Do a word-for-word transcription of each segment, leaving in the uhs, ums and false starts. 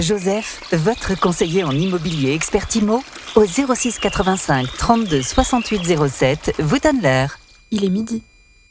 Joseph, votre conseiller en immobilier expert IMO, au zéro six quatre-vingt-cinq trente-deux soixante-huit zéro sept, vous donne l'heure. Il est midi.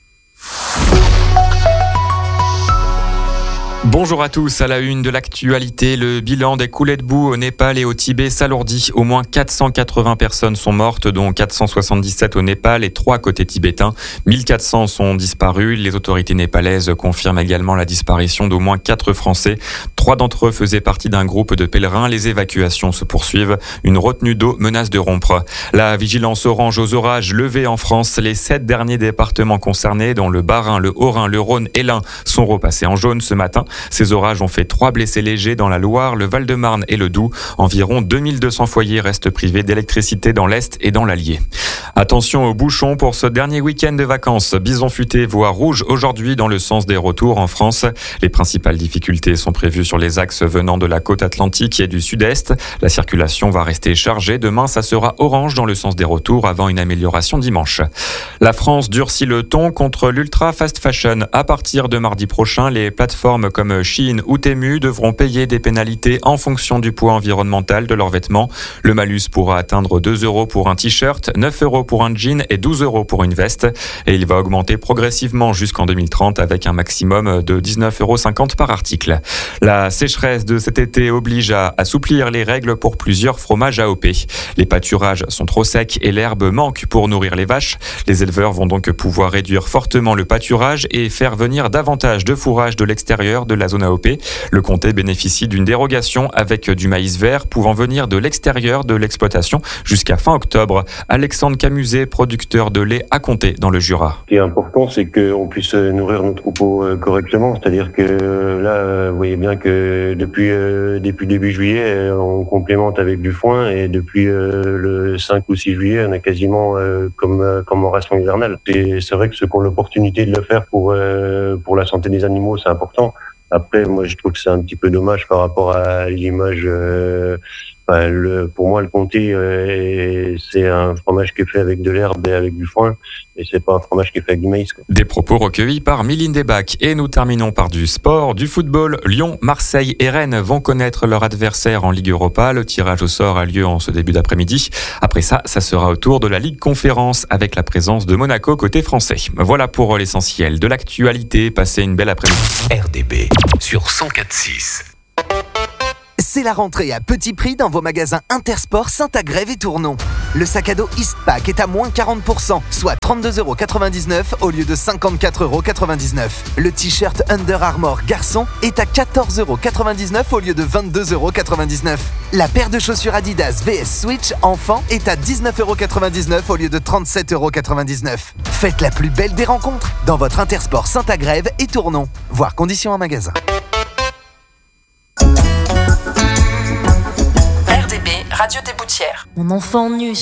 Bonjour à tous, à la une de l'actualité, le bilan des coulées de boue au Népal et au Tibet s'alourdit. Au moins quatre cent quatre-vingts personnes sont mortes, dont quatre cent soixante-dix-sept au Népal et trois côté tibétain. mille quatre cents sont disparus. Les autorités népalaises confirment également la disparition d'au moins quatre Français. Trois d'entre eux faisaient partie d'un groupe de pèlerins. Les évacuations se poursuivent. Une retenue d'eau menace de rompre. La vigilance orange aux orages levée en France. Les sept derniers départements concernés, dont le Bas-Rhin, le Haut-Rhin, le Rhône et l'Ain, sont repassés en jaune ce matin. Ces orages ont fait trois blessés légers dans la Loire, le Val-de-Marne et le Doubs. Environ deux mille deux cents foyers restent privés d'électricité dans l'Est et dans l'Allier. Attention aux bouchons pour ce dernier week-end de vacances. Bison futé voie rouge aujourd'hui dans le sens des retours en France. Les principales difficultés sont prévues sur les axes venant de la côte atlantique et du sud-est. La circulation va rester chargée. Demain, ça sera orange dans le sens des retours avant une amélioration dimanche. La France durcit le ton contre l'ultra fast fashion. À partir de mardi prochain, les plateformes comme Shein ou Temu devront payer des pénalités en fonction du poids environnemental de leurs vêtements. Le malus pourra atteindre deux euros pour un t-shirt, neuf euros pour un jean et douze euros pour une veste. Et il va augmenter progressivement jusqu'en deux mille trente avec un maximum de dix-neuf euros cinquante par article. La sécheresse de cet été oblige à assouplir les règles pour plusieurs fromages A O P. Les pâturages sont trop secs et l'herbe manque pour nourrir les vaches. Les éleveurs vont donc pouvoir réduire fortement le pâturage et faire venir davantage de fourrage de l'extérieur de la zone A O P. Le comté bénéficie d'une dérogation avec du maïs vert pouvant venir de l'extérieur de l'exploitation jusqu'à fin octobre. Alexandre Camuset, producteur de lait à Comté dans le Jura. Ce qui est important, c'est qu'on puisse nourrir nos troupeaux correctement. C'est-à-dire que là, vous voyez bien que depuis, depuis début juillet, on complémente avec du foin et depuis le cinq ou six juillet, on a quasiment comme, comme en ration hivernale. Et c'est vrai que ceux qui ont l'opportunité de le faire pour, pour la santé des animaux, c'est important. Après, moi, je trouve que c'est un petit peu dommage par rapport à l'image. Euh, enfin, le, pour moi, le comté, euh, c'est un fromage qui est fait avec de l'herbe et avec du foin, et c'est pas un fromage qui est fait avec du maïs, quoi. Des propos recueillis par Mylène Desbacs. Et nous terminons par du sport, du football. Lyon, Marseille et Rennes vont connaître leur adversaire en Ligue Europa. Le tirage au sort a lieu en ce début d'après-midi. Après ça, ça sera au tour de la Ligue Conférence avec la présence de Monaco côté français. Voilà pour l'essentiel de l'actualité. Passez une belle après-midi. R D B sur cent quatre six. C'est la rentrée à petit prix dans vos magasins Intersport Saint-Agrève et Tournon. Le sac à dos Eastpak est à moins quarante pour cent, soit trente-deux euros quatre-vingt-dix-neuf au lieu de cinquante-quatre euros quatre-vingt-dix-neuf. Le t-shirt Under Armour garçon est à quatorze euros quatre-vingt-dix-neuf au lieu de vingt-deux euros quatre-vingt-dix-neuf. La paire de chaussures Adidas V S Switch enfant est à dix-neuf euros quatre-vingt-dix-neuf au lieu de trente-sept euros quatre-vingt-dix-neuf. Faites la plus belle des rencontres dans votre Intersport Saint-Agrève et Tournon. Voir conditions en magasin. R D B, Radio des Boutières. Mon enfant nu